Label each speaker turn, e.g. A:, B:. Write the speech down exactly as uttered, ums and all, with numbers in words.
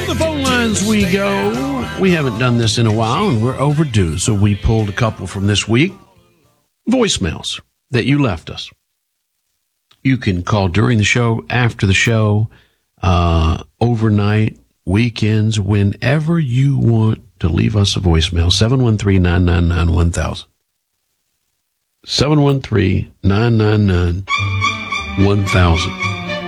A: the phone lines we go. We haven't done this in a while, and we're overdue, so we pulled a couple from this week. Voicemails that you left us. You can call during the show, after the show, uh, overnight, weekends, whenever you want to leave us a voicemail. seven one three, nine nine nine, one thousand. seven one three, nine nine nine, one thousand.